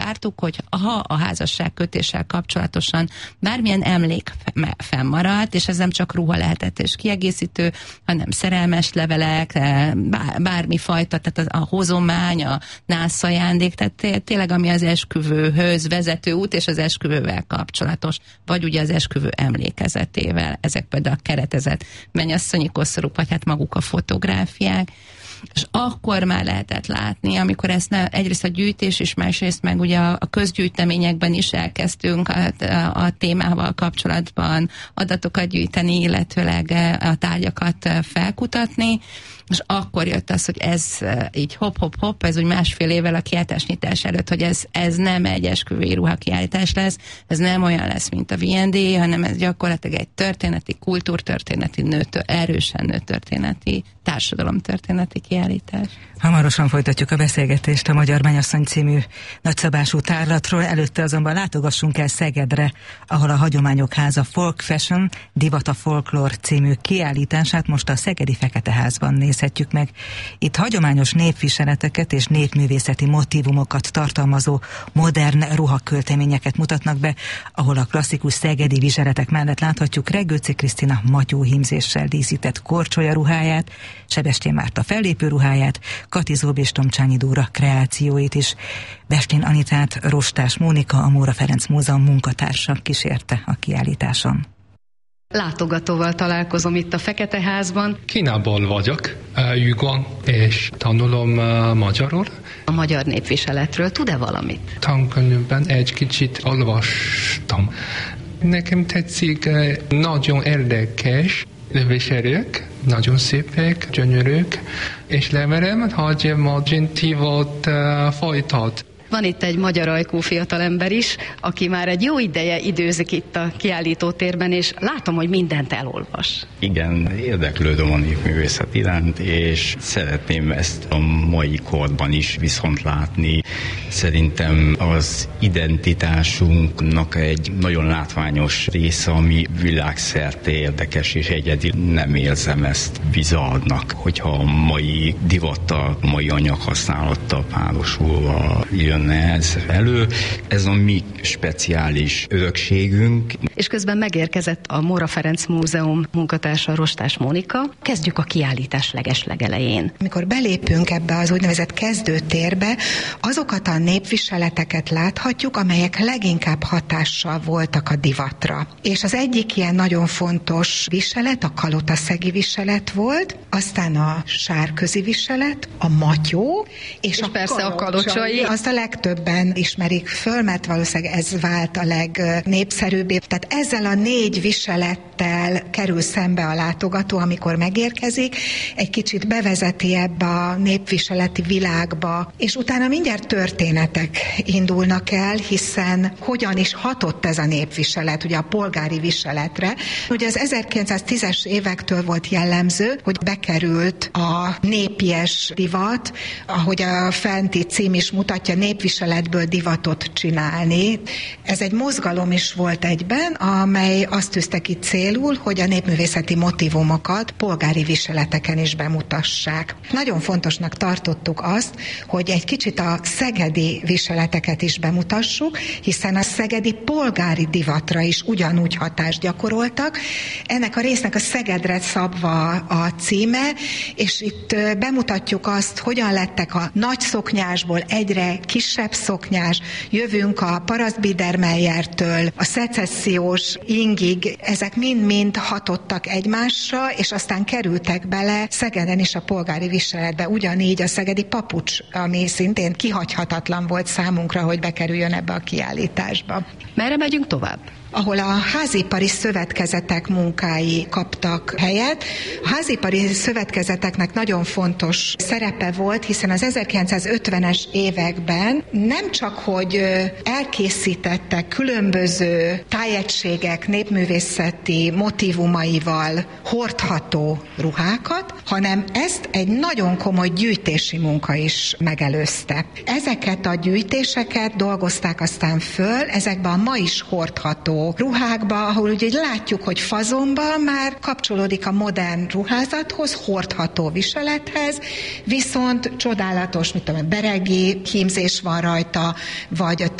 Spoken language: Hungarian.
vártuk, hogy ha a házasságkötéssel kapcsolatosan bármilyen emlék fennmaradt, és ez nem csak ruha lehetett és kiegészítő, hanem szerelmes levelek, bármi fajta, tehát a hozomány, a nászajándék, tehát tényleg ami az esküvőhöz vezető út, és az esküvővel kapcsolatos, vagy ugye az esküvő emlékezetével, ezek például a keretezett mennyasszonyi koszorúk, vagy hát maguk a fotográfiák, és akkor már lehetett látni, amikor ezt egyrészt a gyűjtés is, másrészt meg ugye a közgyűjteményekben is elkezdtünk a témával kapcsolatban adatokat gyűjteni, illetőleg a tárgyakat felkutatni, és akkor jött az, hogy ez így hopp, ez úgy másfél évvel a kiállításnyitás előtt, hogy ez nem egy esküvői ruhakiállítás lesz, ez nem olyan lesz, mint a V&D, hanem ez gyakorlatilag egy történeti, kultúrtörténeti, erősen nőtörténeti, társadalomtörténeti kiállítás. Hamarosan folytatjuk a beszélgetést a Magyar Mennyasszony című nagyszabású tárlatról, előtte azonban látogassunk el Szegedre, ahol a Hagyományok Háza Folk Fashion, Divat a Folklór című kiállítását most a Szegedi Feketeházban nézhetjük meg. Itt hagyományos népviseleteket és népművészeti motívumokat tartalmazó modern ruhakölteményeket mutatnak be, ahol a klasszikus szegedi viseletek mellett láthatjuk Reggőci Krisztina matyóhímzéssel díszített korcsolya ruháját, Sebestyén Márta fellépő ruháját, Kati Zób és Tomcsányi Dóra kreációit is. Bestén Anitát Rostás Mónika, a Móra Ferenc Múzeum munkatársa kísérte a kiállításon. Látogatóval találkozom itt a Feketeházban. Kínából vagyok, Jugon, és tanulom magyarul. A magyar népviseletről tud-e valamit? Tankönyvben egy kicsit olvastam. Nekem tetszik, nagyon érdekes viselők, nagyon szépek, gyönyörűk, és remélem, hogy Magentívot folytat. Van itt egy magyar ajkú fiatalember is, aki már egy jó ideje időzik itt a kiállítótérben, és látom, hogy mindent elolvas. Igen, érdeklődöm a népművészet iránt, és szeretném ezt a mai korban is viszont látni. Szerintem az identitásunknak egy nagyon látványos része, ami világszerte érdekes és egyedi. Nem érzem ezt bizarrnak, hogyha a mai divattal, a mai anyaghasználattal párosulva jönne ez elő. Ez a mi speciális örökségünk. És közben megérkezett a Móra Ferenc Múzeum munkatársa, Rostás Mónika. Kezdjük a kiállítás legelején. Amikor belépünk ebbe az úgynevezett kezdőtérbe, azokat a népviseleteket láthatjuk, amelyek leginkább hatással voltak a divatra. És az egyik ilyen nagyon fontos viselet a kalotaszegi viselet volt, aztán a sárközi viselet, a matyó, és persze a kalocsai. Azt a legtöbben ismerik föl, mert valószínűleg ez vált a legnépszerűbbé. Tehát ezzel a 4 viselettel kerül szembe a látogató, amikor megérkezik, egy kicsit bevezeti ebbe a népviseleti világba, és utána mindjárt történetek indulnak el, hiszen hogyan is hatott ez a népviselet, ugye a polgári viseletre. Ugye az 1910-es évektől volt jellemző, hogy bekerült a népies divat, ahogy a fenti cím is mutatja, népviseletből divatot csinálni. Ez egy mozgalom is volt egyben, amely azt tűzte ki célul, hogy a népművészeti motívumokat polgári viseleteken is bemutassák. Nagyon fontosnak tartottuk azt, hogy egy kicsit a szegedi viseleteket is bemutassuk, hiszen a szegedi polgári divatra is ugyanúgy hatást gyakoroltak. Ennek a résznek a Szegedre szabva a címe, és itt bemutatjuk azt, hogyan lettek a nagy szoknyásból egyre kisebb szoknyás, jövünk a Parasztbiedermeiertől, a szecessziós ingig, ezek mind-mind hatottak egymásra, és aztán kerültek bele Szegeden is a polgári viseletbe, ugyanígy a szegedi papucs, ami szintén kihagyhatatlan volt számunkra, hogy bekerüljön ebbe a kiállításba. Merre megyünk tovább? Ahol a házipari szövetkezetek munkái kaptak helyet. A házipari szövetkezeteknek nagyon fontos szerepe volt, hiszen az 1950-es években nem csak, hogy elkészítettek különböző tájegységek népművészeti motívumaival hordható ruhákat, hanem ezt egy nagyon komoly gyűjtési munka is megelőzte. Ezeket a gyűjtéseket dolgozták aztán föl ezekbe a ma is hordható ruhákba, ahol ugye látjuk, hogy fazonban már kapcsolódik a modern ruházathoz, hordható viselethez, viszont csodálatos, beregi hímzés van rajta, vagy